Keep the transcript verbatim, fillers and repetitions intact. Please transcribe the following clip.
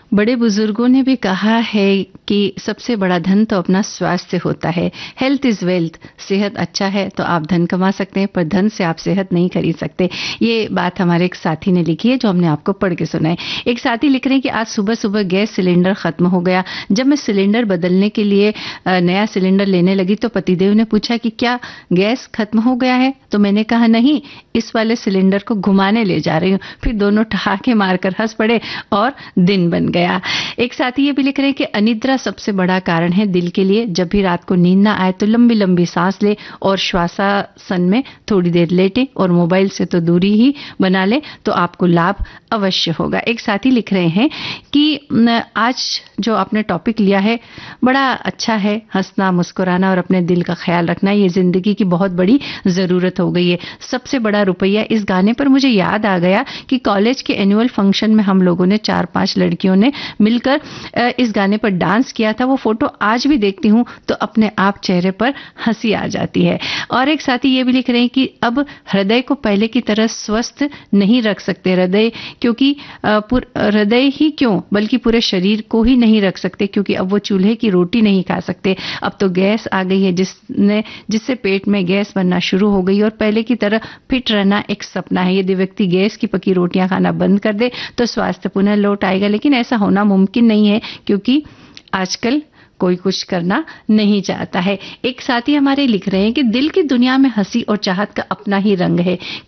बड़े बुजुर्गों ने भी कहा है कि सबसे बड़ा धन तो अपना स्वास्थ्य होता है। Health is wealth. सेहत अच्छा है तो आप धन कमा सकते हैं, पर धन से आप सेहत नहीं खरीद सकते। ये बात हमारे एक साथी ने लिखी है जो हमने आपको पढ़ के सुनाई। एक साथी लिख रहे हैं कि आज सुबह सुबह गैस सिलेंडर खत्म हो गया। जब मैं सिलेंडर बदलने के लिए नया सिलेंडर लेने लगी तो पतिदेव ने पूछा कि क्या गैस खत्म हो गया है, तो मैंने कहा नहीं, इस वाले सिलेंडर को घुमाने ले जा रही हूँ। फिर दोनों ठहाके मारकर हंस पड़े और दिन बन गया। एक साथी ये भी लिख रहे हैं कि अनिद्रा सबसे बड़ा कारण है दिल के लिए। जब भी रात को नींद ना आए तो लंबी लंबी सांस ले और श्वासासन में थोड़ी देर लेटे और मोबाइल से तो दूरी ही बना ले तो आपको लाभ अवश्य होगा। एक साथी लिख रहे हैं कि आज जो आपने टॉपिक लिया है बड़ा अच्छा है। हंसना, मुस्कुराना और अपने दिल का ख्याल रखना ये जिंदगी की बहुत बड़ी जरूरत हो गई है। सबसे बड़ा रुपया। इस गाने पर मुझे याद आ गया कि कॉलेज के एनुअल फंक्शन में हम लोगों ने चार पांच लड़कियों ने मिलकर इस गाने पर डांस किया था। वो फोटो आज भी देखती हूं तो अपने आप चेहरे पर हंसी आ जाती है। और एक साथी ये भी लिख रहे हैं कि अब हृदय को पहले की तरह स्वस्थ नहीं रख सकते। हृदय क्योंकि हृदय ही क्यों बल्कि पूरे शरीर को ही नहीं रख सकते, क्योंकि अब वो चूल्हे की रोटी नहीं खा सकते। अब तो गैस आ गई है जिसने जिससे पेट में गैस बनना शुरू हो गई और पहले की तरह फिट रहना एक सपना है। यदि व्यक्ति गैस की पकी रोटियां खाना बंद कर दे तो स्वास्थ्य पुनः लौट आएगा, लेकिन ऐसा होना मुमकिन नहीं है क्योंकि आजकल कोई कुछ करना नहीं चाहता है। एक साथी हमारे लिख रहे हैं कि दिल की दुनिया में हंसी और चाहत का अपना ही रंग है।